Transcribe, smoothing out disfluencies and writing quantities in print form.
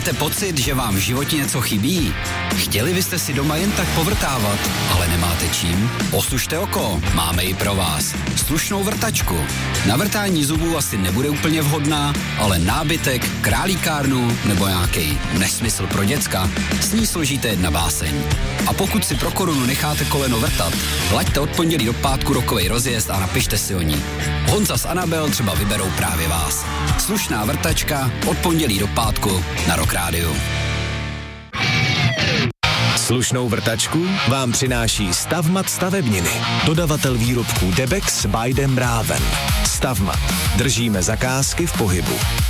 Máte pocit, že vám v životě něco chybí? Chtěli byste si doma jen tak povrtávat, ale nemáte čím? Osušte oko, máme i pro vás. Slušnou vrtačku. Na vrtání zubů asi nebude úplně vhodná, ale nábytek, králíkárnu nebo nějaký nesmysl pro děcka, s ní složíte jedna báseň. A pokud si pro korunu necháte koleno vrtat, laďte od pondělí do pátku rokovej rozjezd a napište si o ní. Honza s Anabel třeba vyberou právě vás. Slušná vrtačka od pondělí do pátku na Rock Rádiu. Slušnou vrtačku vám přináší Stavmat stavebniny. Dodavatel výrobků Debex by Dem Raven. Stavmat. Držíme zakázky v pohybu.